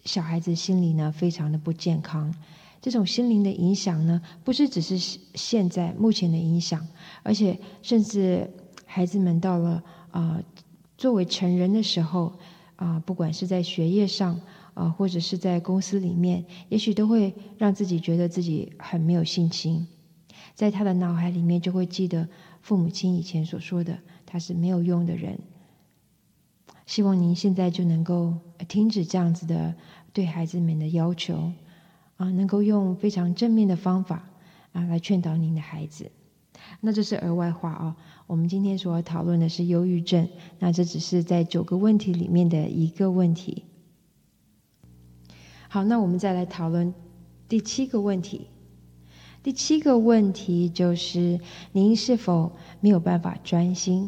小孩子心理呢非常的不健康。这种心灵的影响呢，不是只是现在目前的影响，而且甚至孩子们到了作为成人的时候不管是在学业上或者是在公司里面，也许都会让自己觉得自己很没有信心，在他的脑海里面就会记得父母亲以前所说的他是没有用的人。希望您现在就能够停止这样子的对孩子们的要求能够用非常正面的方法来劝导您的孩子。那这是额外话我们今天所要讨论的是忧郁症，那这只是在9个问题里面的一个问题。好，那我们再来讨论第7个问题。第7个问题就是您是否没有办法专心？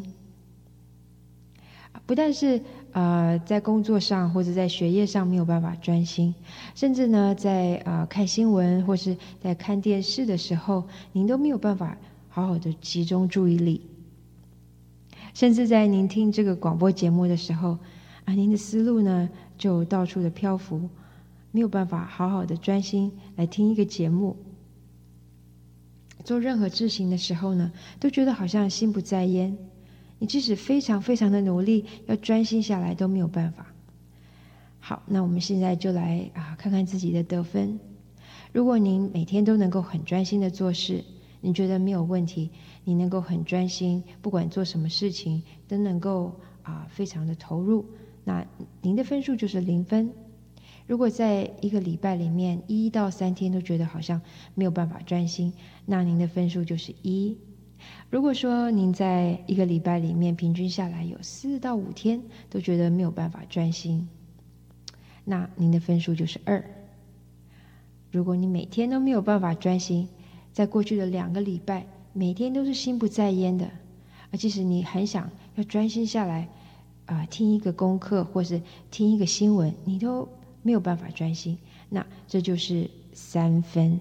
不但是在工作上或者在学业上没有办法专心，甚至呢在看新闻或是在看电视的时候，您都没有办法好好的集中注意力。甚至在您听这个广播节目的时候您的思路呢就到处的漂浮，没有办法好好的专心来听一个节目。做任何事情的时候呢，都觉得好像心不在焉，你即使非常非常的努力要专心下来都没有办法。好，那我们现在就来看看自己的得分。如果您每天都能够很专心的做事，你觉得没有问题，你能够很专心，不管做什么事情都能够非常的投入，那您的分数就是0分。如果在一个礼拜里面1到3天都觉得好像没有办法专心，那您的分数就是1。如果说您在一个礼拜里面平均下来有4到5天都觉得没有办法专心，那您的分数就是2。如果你每天都没有办法专心，在过去的2个礼拜每天都是心不在焉的，即使你很想要专心下来听一个功课或是听一个新闻，你都没有办法专心，那这就是3分。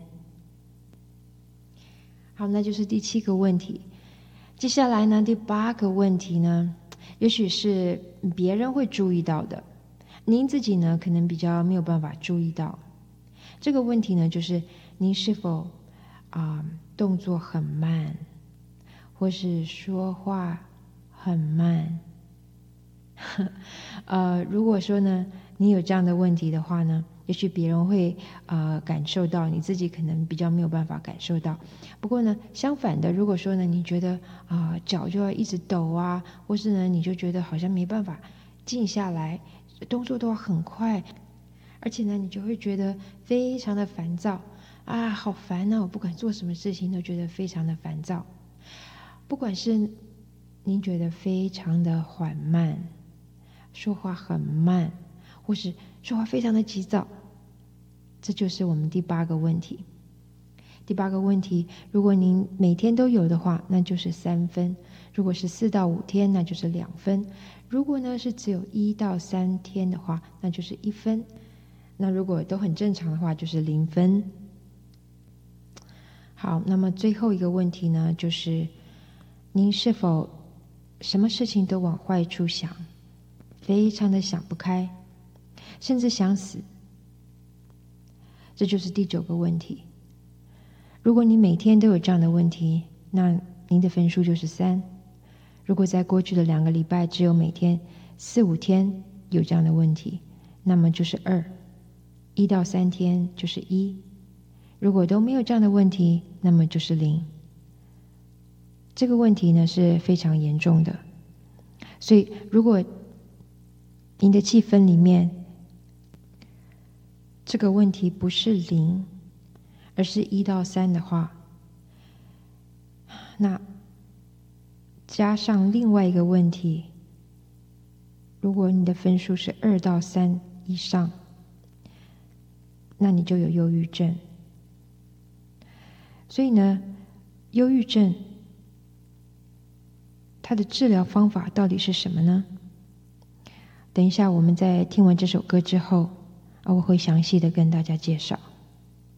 好，那就是第7个问题。接下来呢，第8个问题呢，也许是别人会注意到的，您自己呢可能比较没有办法注意到。这个问题呢，就是您是否动作很慢，或是说话很慢。如果说呢你有这样的问题的话呢，也许别人会感受到，你自己可能比较没有办法感受到。不过呢相反的，如果说呢你觉得脚就要一直抖或是呢你就觉得好像没办法静下来，动作都要很快，而且呢你就会觉得非常的烦躁好烦我不管做什么事情都觉得非常的烦躁。不管是您觉得非常的缓慢，说话很慢，或是说话非常的急躁，这就是我们第8个问题。第8个问题，如果您每天都有的话，那就是3分；如果是4到5天，那就是2分；如果呢是只有1到3天的话，那就是1分；那如果都很正常的话，就是0分。好，那么最后一个问题呢，就是您是否什么事情都往坏处想，非常的想不开，甚至想死？这就是第9个问题。如果你每天都有这样的问题，那您的分数就是3。如果在过去的2个礼拜只有每天4、5天有这样的问题，那么就是2。1到3天就是1。如果都没有这样的问题，那么就是0。这个问题呢是非常严重的，所以如果您的计分里面这个问题不是0，而是1到3的话，那加上另外一个问题，如果你的分数是2到3以上，那你就有忧郁症。所以呢，忧郁症它的治疗方法到底是什么呢？等一下我们在听完这首歌之后我会详细的跟大家介绍。